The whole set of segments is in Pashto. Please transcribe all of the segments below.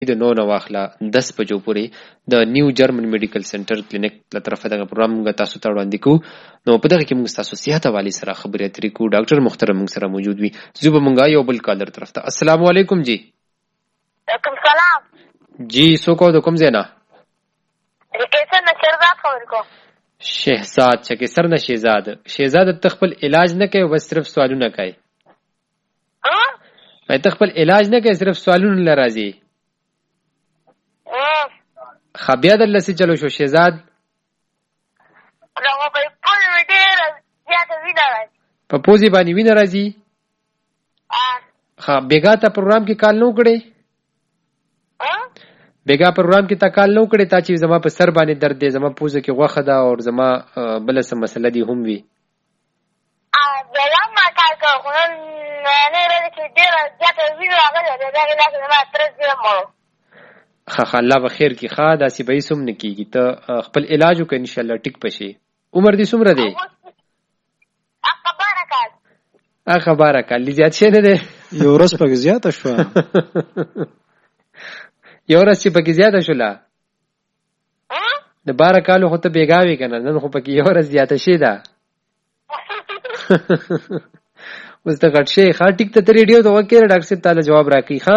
د 9 نه واخله 10 بجو پورې د نیو جرمن میډیکل سنټر کلینیک له طرفه دغه پروګرام موږ تاسو ته وړاندې کوو. نو په دغه کې موږ تاسو صحت حوالې سره خبرې اترې کوو. ډاکټر محترم موږ سره موجود وي. زه به موږ یو بل کالر طرف ته. السلام علیکم جی. وعلیکم السلام جی څوک او د کوم ځای نه؟ کیسر نه شهزاد خبرې کوم. شهزاد چکسر نه شهزاد. شهزاد ته خپل علاج نه کوي بس صرف سوالونه کوي. ته خپل علاج نه کوي صرف سوالونه لراځي. خبیا در لسی چلو شو شهزاد. په پوزي باندې وینه راځي. بیګا ته پروګرام کې کال نو کړي. بیګا پروګرام کې تا کال نو کړي تا چې زما په سر باندې درد دی، زما پوزه کې غوخه ده او زما بل څه مسله دی هم وي. بیګا ما کال کو نه نه چې ډیر ځکه وینه راغله دا علاج نه ما تر دې مو. خا الله بخیر کی خا داسې به سم نه کیږي. ته خپل علاج وکړه ان شاء الله ټیک پشي. عمر دې څومره دی؟ خبره کال زیات شه نه دی. یو ورځ پکې زیاته شو. یو ورځ چې پکې زیاته شولا د 12 کالو خو ته بیګاوي کنه، نن خو پکې یو ورځ زیاته شي دا. اوس ته غټ شي ښه ټیک ته ریډیو ته وکړه ډاکټر صاحب تعالی جواب راکړي. ښه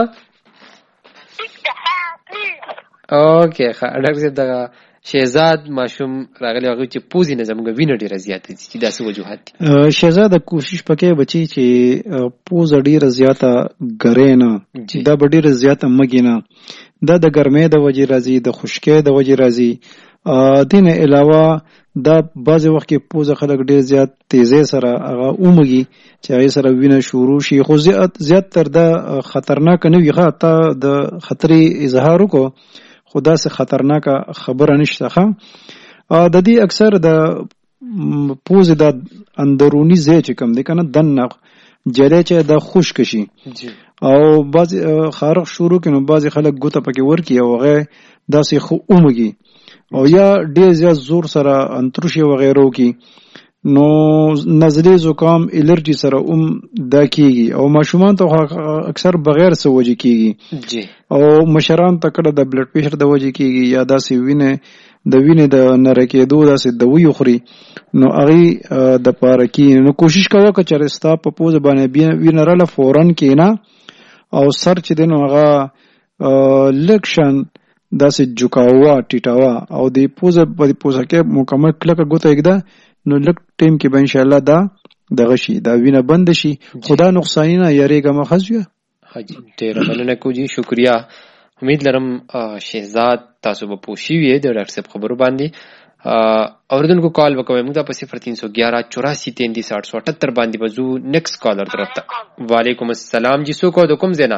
اوکې ښه ډاکټر صاحب دا شهزاد ماشوم راغلی هغه چې پوزي نه زموږ وینه ډیره زیاته دي چې داسې وجوهات دي. شهزاد کوشش پکې بچي چې پوز ډیره زیاته ګرې نه دا ډیره زیاته مګي نه، دا د ګرمۍ د وجې راځي، د خشکۍ د وجې راځي. دین علاوه دا بعض وخت کې پوزه خلک ډیر زیات تیزی سره هغه اومږي چې هغه سره وینه شروع شي. خو زیات تر دا خطرناک نه وي. ښه تا د خطرې اظهار وکړو خو داسې خطرناکه خبره نشته. ښه د دې اکثر د پوزې د اندروني ځای چې کوم دی کنه دننه جلی چې دا خشک شي او بعض خارق شروع کړي نو بعض خلک ګوته پکې ورکي او هغه داسې خو اومږي او یا ډیر زیات زور سره انترشي وغیرو کی نو نزله زکام الرجی سره دا کیږي او ماشومان ته اکثر بغیر څه وجه کیږي او مشران ته کړه د بلډ پریشر د وجه کیږي یا داسې وینه د نرکېدو داسې دوی خوري نو هغه د پاره کې نو کوشش کوه چې رستا په پوز باندې وینه راله فورن کینا او سر چې دنو هغه لکشن داسې جوکاوا ټیټاوا او د پوزه په پوزه کې مکمل کلکه ګوته یګدا نو لک ټیم کې به ان شاء الله دا دغه شي دا وینه بند شي. خدا نقصان نه یریګه مخزوه. حاجی ډیر مننه کوجی شکریا. امید لرم شهزاد تاسو به پوښی وي د ډاکټر صاحب خبرو باندې. اوردونکو کال وکوي موږ په 0311 84 33 878 باندې بزو نیکست کالر طرف ته. وعلیکم السلام جی څوک د کوم زینا؟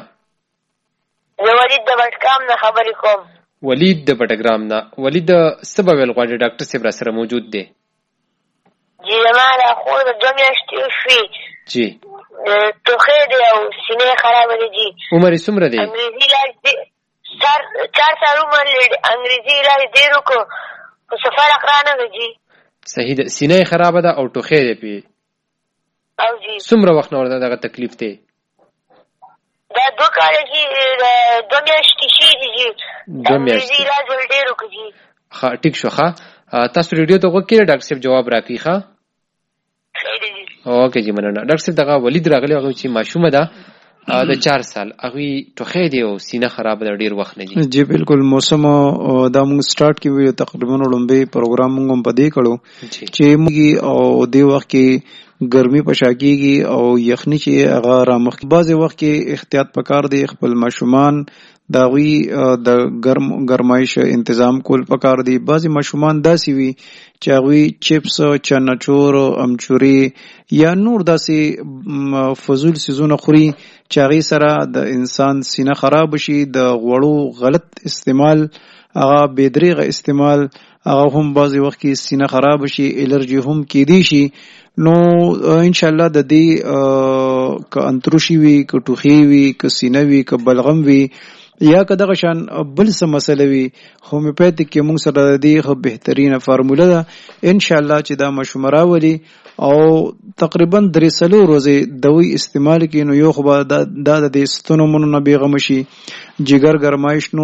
زه ولید د بټګرام نه خبرې کوم. ولید د بټګرام نه. ولید سبب ول غواړي ډاکټر صاحب را سره موجود دی. جی زمانه خو د 2 میاشتې شوي. جی توخې دی او سینې خراب دي. جی عمر یې څومره دی؟ انګریزي علاج دی 4 سال عمر انګریزي علاج ډېر وکړو خو څه فرق رانه دی. جی صحیح ده. سینې خراب ده او ټوخې دی پی او جی څومره وخت نه ورته دغه تکلیف دی؟ دا 2 کال جی 2 میاشتې شي دي. جی انګریزي علاج ډېر وکړو. جی ښه ټیک شو. ښه تاسو ریډیو ته وکړئ ډاکټر صاحب جواب راکړي. ښه اوکې جی مننه. ډاکټر صاحب دغه ولید راغلی هغه چې ماشومه ده د 4 سال هغه ټوخې دی او سینه خراب ده ډیر وخت نه. جی بالکل موسم دا موږ سٹارټ کیو تقریبا لومبه پروګرام موږ په دې کړو چې موږ او د وخت کې ګرمي پشاکیږي او یخني چې هغه رامخ بعض وخت کې احتیاط پکار دی. خپل ماشومان داوی د ګرمایش تنظیم کول پکار دی. بعضی ماشومان داسي وي چې هغه چپس چنچور امچوري یا نور داسي فضول سيزونه خوري چې هغه سره د انسان سینه خراب شي. د غوړو غلط استعمال هغه بيدریغه استعمال هغه هم بعضی وخت کې سینه خراب شي الرجی هم کېدی شي. نو ان شاء الله د دې ک انتروشي وي ک ټوخي وي ک سینه وي ک بلغم وي یا که دغه شان بل څه مسله وي هومیوپیتیک کې موږ سره د دې بهترینه فارموله ده ان شاء الله چې دا مشوره راولي او تقریبا 3 ورځې دوی استعمال کړي نو یو خو دا د ستونو مونږ نه بیغم شي جګر ګرمایش نو